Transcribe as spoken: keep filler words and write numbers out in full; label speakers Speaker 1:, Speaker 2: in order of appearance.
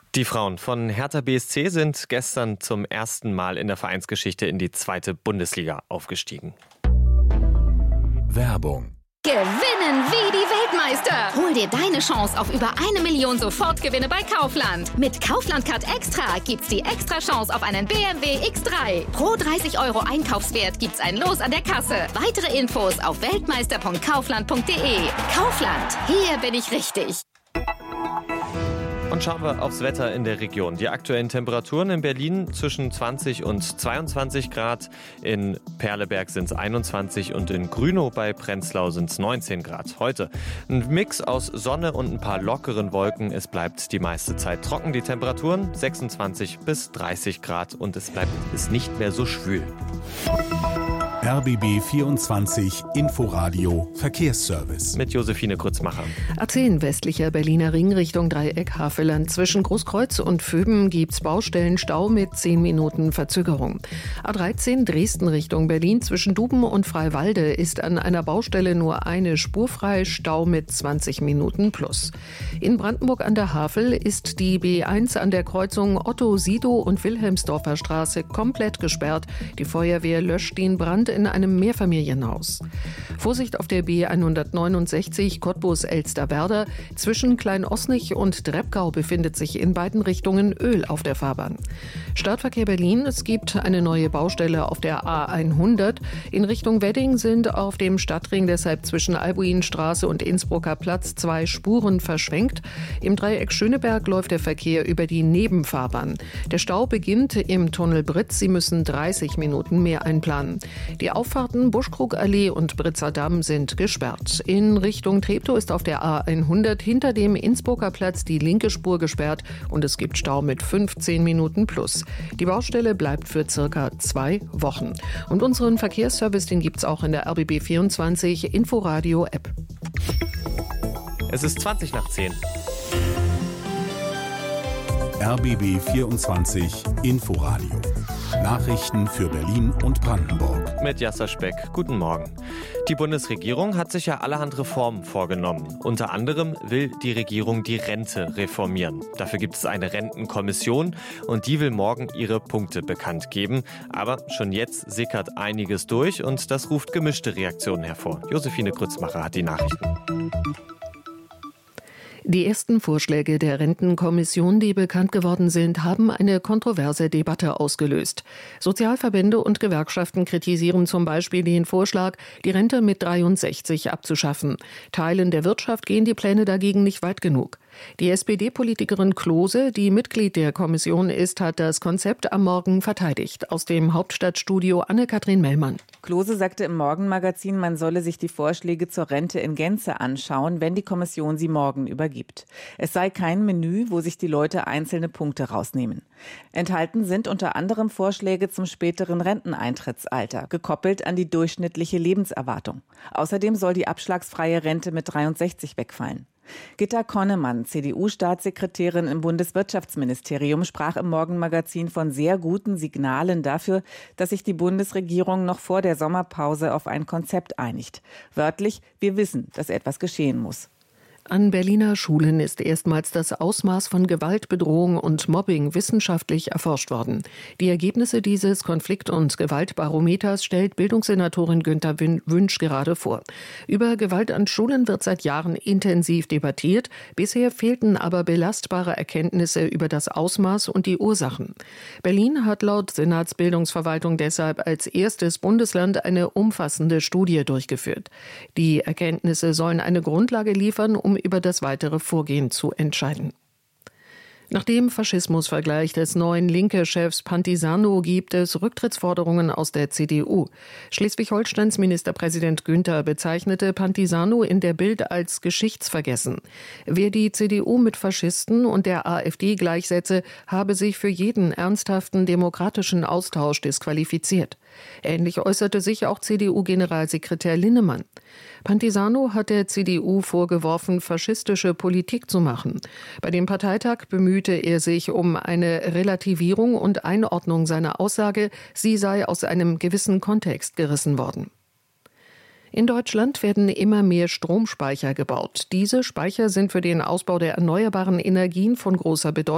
Speaker 1: Die Frauen von Hertha B S C sind gestern zum ersten Mal in der Vereinsgeschichte in die zweite Bundesliga aufgestiegen.
Speaker 2: Werbung.
Speaker 3: Gewinnen wie die Weltmeister! Hol dir deine Chance auf über eine Million Sofortgewinne bei Kaufland. Mit Kaufland Card Extra gibt's die extra Chance auf einen B M W X drei. Pro dreißig Euro Einkaufswert gibt's ein Los an der Kasse. Weitere Infos auf weltmeister punkt kaufland punkt de. Kaufland, hier bin ich richtig.
Speaker 1: Und schauen wir aufs Wetter in der Region. Die aktuellen Temperaturen in Berlin zwischen zwanzig und zweiundzwanzig Grad. In Perleberg sind es einundzwanzig und in Grünow bei Prenzlau sind es neunzehn Grad. Heute ein Mix aus Sonne und ein paar lockeren Wolken. Es bleibt die meiste Zeit trocken. Die Temperaturen sechsundzwanzig bis dreißig Grad und es bleibt es nicht mehr so schwül.
Speaker 2: R B B vierundzwanzig Inforadio Verkehrsservice.
Speaker 1: Mit Josephine Kurzmacher.
Speaker 4: A zehn westlicher Berliner Ring Richtung Dreieck Havelland. Zwischen Großkreuz und Föben gibt's Baustellenstau mit zehn Minuten Verzögerung. A dreizehn Dresden Richtung Berlin. Zwischen Duben und Freiwalde ist an einer Baustelle nur eine Spur frei. Stau mit zwanzig Minuten plus. In Brandenburg an der Havel ist die B eins an der Kreuzung Otto, Sido und Wilhelmsdorfer Straße komplett gesperrt. Die Feuerwehr löscht den Brand in einem Mehrfamilienhaus. Vorsicht auf der B hundertneunundsechzig Cottbus-Elsterwerda. Zwischen Klein-Osnich und Dreppgau befindet sich in beiden Richtungen Öl auf der Fahrbahn. Stadtverkehr Berlin. Es gibt eine neue Baustelle auf der A hundert. In Richtung Wedding sind auf dem Stadtring deshalb zwischen Albuinstraße und Innsbrucker Platz zwei Spuren verschwenkt. Im Dreieck Schöneberg läuft der Verkehr über die Nebenfahrbahn. Der Stau beginnt im Tunnel Britz. Sie müssen dreißig Minuten mehr einplanen. Die Auffahrten Buschkrugallee und Britzer Damm sind gesperrt. In Richtung Treptow ist auf der A hundert hinter dem Innsbrucker Platz die linke Spur gesperrt und es gibt Stau mit fünfzehn Minuten plus. Die Baustelle bleibt für circa zwei Wochen. Und unseren Verkehrsservice, den gibt's auch in der R B B vierundzwanzig Inforadio App.
Speaker 1: Es ist zwanzig nach zehn.
Speaker 2: R B B vierundzwanzig Inforadio. Nachrichten für Berlin und Brandenburg.
Speaker 1: Mit Jasser Speck. Guten Morgen. Die Bundesregierung hat sich ja allerhand Reformen vorgenommen. Unter anderem will die Regierung die Rente reformieren. Dafür gibt es eine Rentenkommission und die will morgen ihre Punkte bekannt geben. Aber schon jetzt sickert einiges durch und das ruft gemischte Reaktionen hervor. Josephine Grützmacher hat die Nachrichten.
Speaker 4: Die ersten Vorschläge der Rentenkommission, die bekannt geworden sind, haben eine kontroverse Debatte ausgelöst. Sozialverbände und Gewerkschaften kritisieren zum Beispiel den Vorschlag, die Rente mit dreiundsechzig abzuschaffen. Teilen der Wirtschaft gehen die Pläne dagegen nicht weit genug. Die S P D-Politikerin Klose, die Mitglied der Kommission ist, hat das Konzept am Morgen verteidigt. Aus dem Hauptstadtstudio Anne-Kathrin Mellmann.
Speaker 5: Klose sagte im Morgenmagazin, man solle sich die Vorschläge zur Rente in Gänze anschauen, wenn die Kommission sie morgen übergibt. Es sei kein Menü, wo sich die Leute einzelne Punkte rausnehmen. Enthalten sind unter anderem Vorschläge zum späteren Renteneintrittsalter, gekoppelt an die durchschnittliche Lebenserwartung. Außerdem soll die abschlagsfreie Rente mit dreiundsechzig wegfallen. Gitta Konnemann, C D U-Staatssekretärin im Bundeswirtschaftsministerium, sprach im Morgenmagazin von sehr guten Signalen dafür, dass sich die Bundesregierung noch vor der Sommerpause auf ein Konzept einigt. Wörtlich: Wir wissen, dass etwas geschehen muss.
Speaker 4: An Berliner Schulen ist erstmals das Ausmaß von Gewalt, Bedrohung und Mobbing wissenschaftlich erforscht worden. Die Ergebnisse dieses Konflikt- und Gewaltbarometers stellt Bildungssenatorin Günther Wünsch gerade vor. Über Gewalt an Schulen wird seit Jahren intensiv debattiert. Bisher fehlten aber belastbare Erkenntnisse über das Ausmaß und die Ursachen. Berlin hat laut Senatsbildungsverwaltung deshalb als erstes Bundesland eine umfassende Studie durchgeführt. Die Erkenntnisse sollen eine Grundlage liefern, um über das weitere Vorgehen zu entscheiden. Nach dem Faschismusvergleich des neuen Linke-Chefs Pantisano gibt es Rücktrittsforderungen aus der C D U. Schleswig-Holsteins Ministerpräsident Günther bezeichnete Pantisano in der Bild als geschichtsvergessen. Wer die C D U mit Faschisten und der AfD gleichsetze, habe sich für jeden ernsthaften demokratischen Austausch disqualifiziert. Ähnlich äußerte sich auch C D U-Generalsekretär Linnemann. Pantisano hat der C D U vorgeworfen, faschistische Politik zu machen. Bei dem Parteitag bemühte er sich um eine Relativierung und Einordnung seiner Aussage, sie sei aus einem gewissen Kontext gerissen worden. In Deutschland werden immer mehr Stromspeicher gebaut. Diese Speicher sind für den Ausbau der erneuerbaren Energien von großer Bedeutung.